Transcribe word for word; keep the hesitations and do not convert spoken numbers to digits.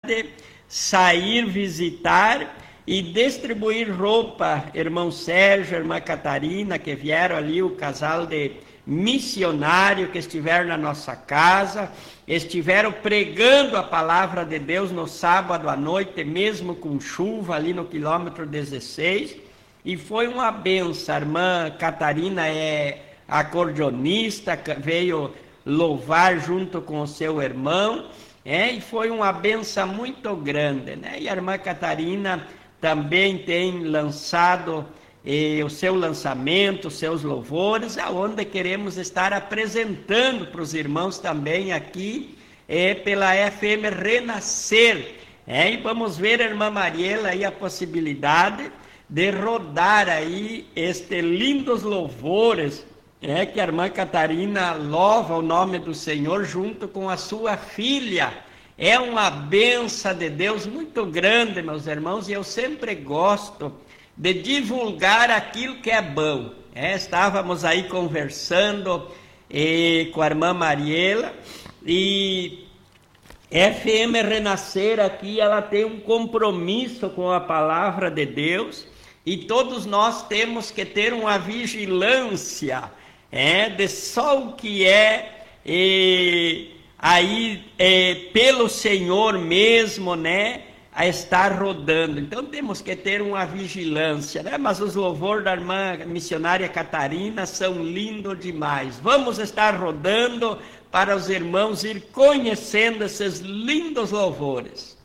importante sair visitar e distribuir roupa, irmão Sérgio, irmã Catarina, que vieram ali, o casal de missionário que estiveram na nossa casa, estiveram pregando a palavra de Deus no sábado à noite, mesmo com chuva, ali no quilômetro dezesseis, e foi uma benção. A irmã Catarina é acordeonista, veio louvar junto com o seu irmão, é, e foi uma benção muito grande, né? E a irmã Catarina também tem lançado eh, o seu lançamento, os seus louvores, aonde queremos estar apresentando para os irmãos também aqui eh, pela F M Renascer. É, e vamos ver, irmã Mariela, aí a possibilidade de rodar aí estes lindos louvores, é, que a irmã Catarina louva o nome do Senhor junto com a sua filha. É uma benção de Deus muito grande, meus irmãos, e eu sempre gosto de divulgar aquilo que é bom. É, estávamos aí conversando eh, com a irmã Mariela, e F M Renascer aqui, ela tem um compromisso com a palavra de Deus, e todos nós temos que ter uma vigilância, é, de só o que é... Eh, aí é, pelo Senhor mesmo, né, a estar rodando. Então temos que ter uma vigilância, né? Mas os louvores da irmã missionária Catarina são lindos demais. Vamos estar rodando para os irmãos ir conhecendo esses lindos louvores.